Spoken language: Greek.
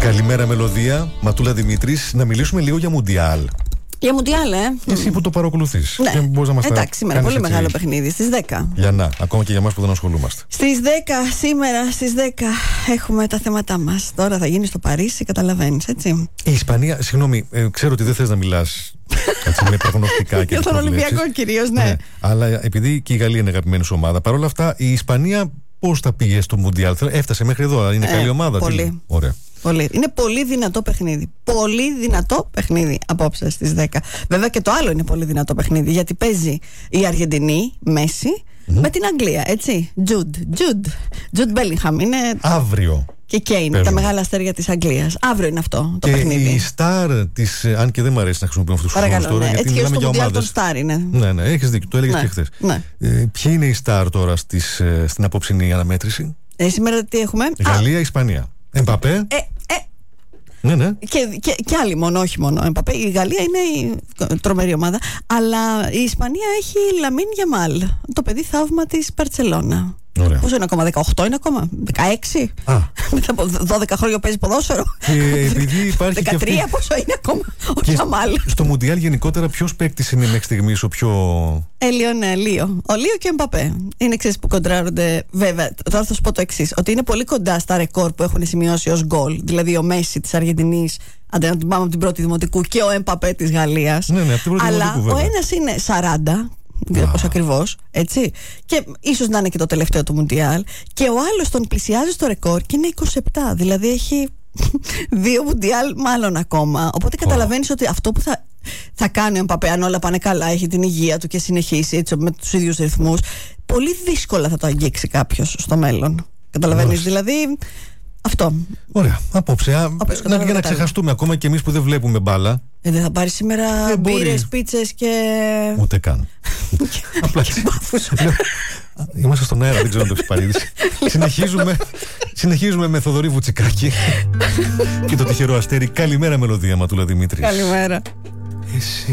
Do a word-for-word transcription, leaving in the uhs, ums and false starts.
Καλημέρα, Μελωδία. Ματούλα Δημήτρης. Να μιλήσουμε λίγο για Μουντιάλ. Για Μουντιάλ, ε. Εσύ που το παρακολουθείς. Ναι. Μπορείς να μας Εντάξει, σήμερα πολύ έτσι μεγάλο παιχνίδι. Στις δέκα. Για να, ακόμα και για εμάς που δεν ασχολούμαστε. Στις δέκα, σήμερα στις δέκα έχουμε τα θέματά μας. Τώρα θα γίνει στο Παρίσι, καταλαβαίνεις, έτσι. Η Ισπανία, συγγνώμη, ε, ξέρω ότι δεν θες να μιλάς έτσι, με προγνωστικά και για τον Ολυμπιακό κυρίως, ναι. ναι. Αλλά επειδή και η Γαλλία είναι αγαπημένη σου ομάδα, παρόλα αυτά η Ισπανία πώς τα πήγε στο Μουντιάλ? Έφτασε μέχρι εδώ, είναι ε, καλή ομάδα. Πολύ. Ωραία. Πολύ. Είναι πολύ δυνατό παιχνίδι. Πολύ δυνατό παιχνίδι απόψε στις δέκα. Βέβαια και το άλλο είναι πολύ δυνατό παιχνίδι, γιατί παίζει η Αργεντινή, Μέση, mm-hmm. με την Αγγλία, έτσι. Τζουντ, Τζουντ. Τζουντ Μπέλιγχαμ είναι. Αύριο. Και Κέιν, τα μεγάλα αστέρια της Αγγλίας. Αύριο είναι αυτό το και παιχνίδι. Η στάρ της. Αν και δεν μου αρέσει να χρησιμοποιούμε αυτούς τους όρους τώρα, ναι. γιατί έτσι μιλάμε για ομάδες. Τον στάρ είναι. Ναι, ναι, έχεις δίκιο. Το έλεγες ναι. και χθες. Ναι. Ε, ποια είναι η στάρ τώρα στις, στην απόψινή αναμέτρηση? Ε, σήμερα τι έχουμε? Γαλλία, Ισπανία. Εμπαπέ. Ε, ε, Ναι, ναι. Και, και, και άλλοι μόνο, όχι μόνο Εμπαπέ. Η Γαλλία είναι η τρομερή ομάδα. Αλλά η Ισπανία έχει Λαμίν Γιαμάλ, το παιδί θαύμα της Μπαρτσελώνα. Πόσο είναι ακόμα, δεκαοκτώ είναι ακόμα, δεκαέξι? Α. Μετά από δώδεκα χρόνια παίζει ποδόσφαιρο. Και επειδή υπάρχει δεκατρία και αυτή... πόσο είναι ακόμα ο Γιαμάλ. Στο Μουντιάλ γενικότερα ποιος παίκτης είναι μέχρι στιγμής ο πιο... Ε, Λιονέ, Λίο. Ο Λίο και ο Εμπαπέ. Είναι εξής που κοντράρονται. Βέβαια, τώρα θα σου πω το εξής, ότι είναι πολύ κοντά στα ρεκόρ που έχουν σημειώσει ως γκολ. Δηλαδή ο Μέση της Αργεντινής, αντί να την πάμε από την πρώτη δημοτικού, και ο Εμπαπέ της Γαλλίας. Ναι, ναι, από την πρώτη αλλά δημοτικού, βέβαια. Ο ένας είναι σαράντα. Πώς ακριβώς, έτσι. Και ίσως να είναι και το τελευταίο του Μουντιάλ. Και ο άλλος τον πλησιάζει στο ρεκόρ και είναι είκοσι επτά. Δηλαδή έχει δύο Μουντιάλ μάλλον ακόμα. Οπότε καταλαβαίνεις oh. ότι αυτό που θα, θα κάνει ο Εμπαπέ, αν όλα πάνε καλά, έχει την υγεία του και συνεχίσει έτσι, με τους ίδιους ρυθμούς, πολύ δύσκολα θα το αγγίξει κάποιος στο μέλλον. Καταλαβαίνεις, oh. δηλαδή. Αυτό. Ωραία. Απόψε. Να, για να ξεχαστούμε ακόμα και εμείς που δεν βλέπουμε μπάλα. Ε, δεν θα πάρει σήμερα ε, μπύρες, πίτσες και. Ούτε καν. Απλά. Είμαστε στον αέρα, δεν ξέρω αν το έχεις πάρει. συνεχίζουμε, συνεχίζουμε με Θοδωρή Βουτσικάκη και το τυχερό αστέρι. Καλημέρα, Μελωδία, Ματούλα Δημήτρης. Καλημέρα. Εσύ